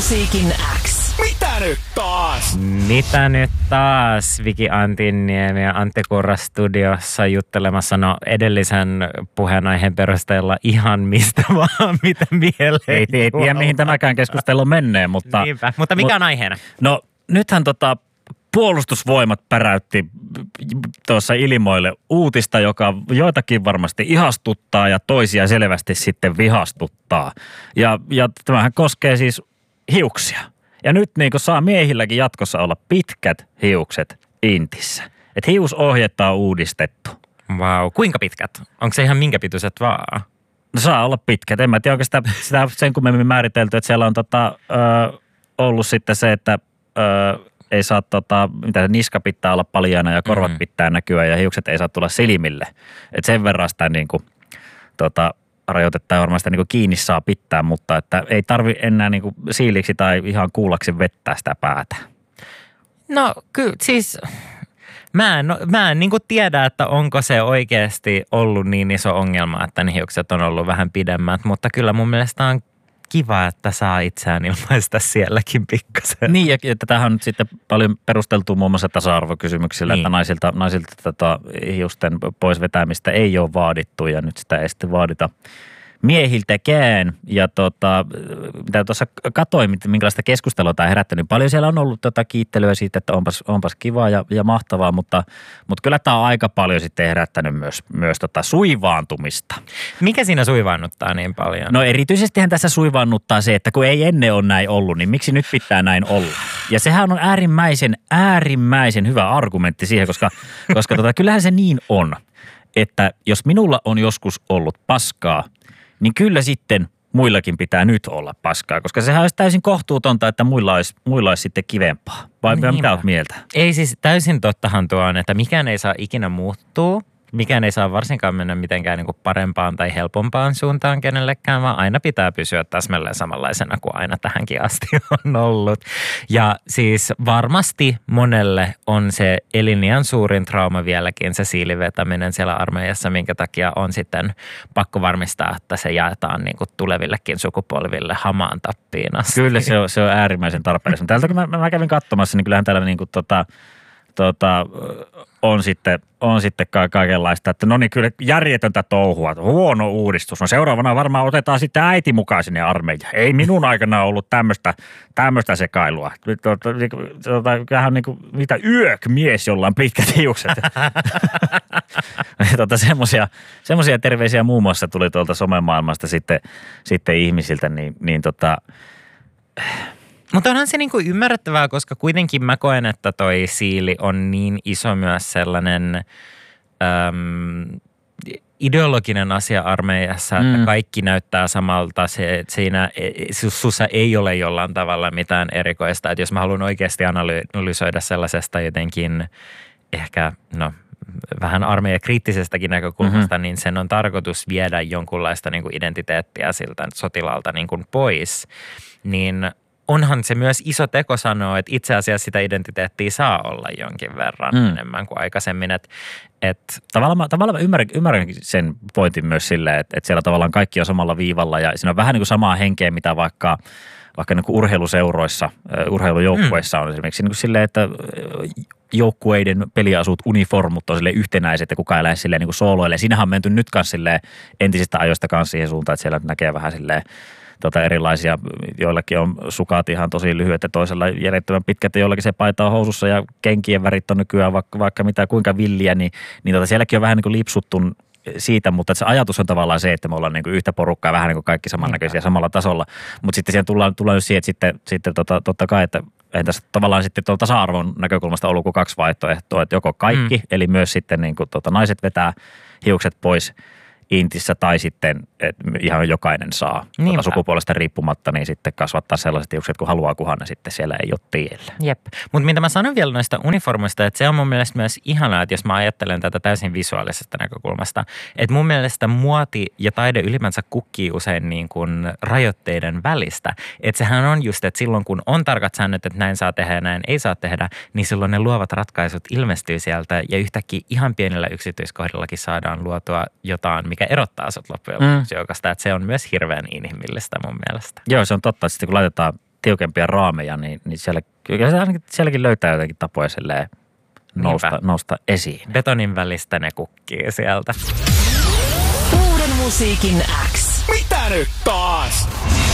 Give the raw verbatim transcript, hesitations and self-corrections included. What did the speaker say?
Musiikin X. Mitä nyt taas? Mitä nyt taas? Viki Antinniemi ja Antti Kurra studiossa juttelemassa no edellisen puheenaiheen perusteella ihan mistä vaan, mitä mieleen. Ei, ei tiedä, mihin tämäkään keskustelu menee, mutta... Niinpä. Mutta mikä on aiheena? No nythän tota puolustusvoimat päräytti tuossa ilmoille uutista, joka joitakin varmasti ihastuttaa ja toisia selvästi sitten vihastuttaa. Ja, ja tämähän koskee siis hiuksia. Ja nyt niin kuin saa miehilläkin jatkossa olla pitkät hiukset intissä. Että hiusohjetta on uudistettu. Vau, wow. Kuinka pitkät? Onko se ihan minkä pituiset vaan? No saa olla pitkät. En mä tiedä, onko sitä, sitä sen kummemmin määritelty, että siellä on tota, ö, ollut sitten se, että ö, ei saa tota, mitä niska pitää olla paljaana ja korvat mm. pitää näkyä ja hiukset ei saa tulla silmille. Että sen verran sitä niin kuin, tota, rajoitetta ja varmaan sitä niin kuin kiinni saa pitää, mutta että ei tarvi enää niin kuin siiliksi tai ihan kuullaksi vettää sitä päätä. No kyllä siis mä en, mä en niin kuin tiedä, että onko se oikeasti ollut niin iso ongelma, että ne hiukset on ollut vähän pidemmät, mutta kyllä mun mielestä on kiva, että saa itseään ilmaista sielläkin pikkasen. Niin, ja, ja tätähän on nyt sitten paljon perusteltu muun muassa tasa-arvokysymyksillä, niin. Että naisilta, naisilta tätä hiusten pois vetämistä ei ole vaadittu ja nyt sitä ei sitten vaadita miehiltäkään. Ja tota, mitä tuossa katsoin, minkälaista keskustelua tämä herättänyt, niin paljon siellä on ollut tota kiittelyä siitä, että onpas, onpas kivaa ja, ja mahtavaa, mutta, mutta kyllä tämä on aika paljon sitten herättänyt myös, myös tota suivaantumista. Mikä siinä suivaannuttaa niin paljon? No erityisestihän tässä suivaannuttaa se, että kun ei ennen ole näin ollut, niin miksi nyt pitää näin olla? Ja sehän on äärimmäisen, äärimmäisen hyvä argumentti siihen, koska, koska tota, kyllähän se niin on, että jos minulla on joskus ollut paskaa, niin kyllä sitten muillakin pitää nyt olla paskaa, koska sehän olisi täysin kohtuutonta, että muilla olisi, muilla olisi sitten kivempaa. Vai niin mitä olet mieltä? Ei siis täysin tottahan tuo on, että mikään ei saa ikinä muuttua. Mikään ei saa varsinkaan mennä mitenkään niin kuin parempaan tai helpompaan suuntaan kenellekään, vaan aina pitää pysyä täsmälleen samanlaisena kuin aina tähänkin asti on ollut. Ja siis varmasti monelle on se eliniän suurin trauma vieläkin se siilivetäminen siellä armeijassa, minkä takia on sitten pakko varmistaa, että se jaetaan niin kuin tulevillekin sukupolville hamaan tappiin asti. Kyllä se on, se on äärimmäisen tarpeellista. Täältä kun mä, mä kävin katsomassa, niin kyllähän täällä niin kuin tota... Tota, on sitten, on sitten ka- kaikenlaista, että no niin kyllä järjetöntä touhua, huono uudistus. No seuraavana varmaan otetaan sitten äiti mukaan sinne armeijaan. Ei minun aikana ollut tämmöistä, tämmöistä sekailua. Tota, tota, kyllähän niin kuin, mitä yök mies, jolla on pitkät hiukset. tota, semmoisia, semmoisia terveisiä muun muassa tuli tuolta somemaailmasta sitten, sitten ihmisiltä, niin, niin tota... Mutta onhan se niinku ymmärrettävää, koska kuitenkin mä koen, että toi siili on niin iso myös sellainen äm, ideologinen asia armeijassa, että mm. kaikki näyttää samalta. Se, siinä sussa ei ole jollain tavalla mitään erikoista. Että jos mä haluan oikeasti analysoida sellaisesta jotenkin ehkä, no vähän armeijan kriittisestäkin näkökulmasta, mm-hmm. niin sen on tarkoitus viedä jonkunlaista niinku identiteettiä siltä sotilaalta niinku pois. Niin onhan se myös iso teko sanoa, että itse asiassa sitä identiteettiä saa olla jonkin verran mm. enemmän kuin aikaisemmin. Et, et tavallaan, tavallaan mä ymmärrän, ymmärrän sen pointin myös silleen, että, että siellä tavallaan kaikki on samalla viivalla ja siinä on vähän niin kuin samaa henkeä, mitä vaikka, vaikka niin kuin urheiluseuroissa, urheilujoukkueissa on esimerkiksi niin kuin silleen, että joukkueiden peliasut, uniformut on silleen yhtenäiset ja kukaan ei lähde silleen niin kuin sooloille. Siinähän on menty nyt kanssa silleen entisistä ajoista kanssa siihen suuntaan, että siellä näkee vähän silleen Tota erilaisia, joillakin on sukat ihan tosi lyhyet ja toisella järjettömän pitkät ja joillakin se paita on housussa ja kenkien värit on nykyään vaikka, vaikka mitä kuinka villiä, niin, niin tota sielläkin on vähän niin kuin lipsuttu siitä, mutta se ajatus on tavallaan se, että me ollaan niin kuin yhtä porukkaa vähän niin kuin kaikki samannäköisiä samalla tasolla, mutta sitten siihen tullaan, tullaan siihen, että sitten, sitten tota, totta kai, että ei tässä tavallaan sitten tuolla tasa-arvon näkökulmasta ollut kuin kaksi vaihtoehtoa, että joko kaikki, mm. eli myös sitten niin kuin tota, naiset vetää hiukset pois intissä tai sitten ihan jokainen saa tuota sukupuolesta riippumatta, niin sitten kasvattaa sellaiset hiukset, kun haluaa, kunhan ne sitten siellä ei ole tiellä. Jep. Mutta mitä mä sanon vielä noista uniformista, että se on mun mielestä myös ihanaa, että jos mä ajattelen tätä täysin visuaalisesta näkökulmasta, että mun mielestä muoti ja taide ylipäänsä kukkii usein niin kuin rajoitteiden välistä. Että sehän on just, että silloin kun on tarkat säännöt, että näin saa tehdä ja näin ei saa tehdä, niin silloin ne luovat ratkaisut ilmestyy sieltä ja yhtäkkiä ihan pienillä yksityiskohdillakin saadaan luotua jotain, mikä erottaa sut loppujen lopuksi mm. joukasta. Että se on myös hirveän inhimillistä mun mielestä. Joo, se on totta. Sitten kun laitetaan tiukempia raameja, niin, niin siellä, kyllä se ainakin, sielläkin löytää jotenkin tapoja silleen nousta, nousta esiin. Betonin välistä ne kukkii sieltä. Uuden musiikin X. Mitä nyt taas?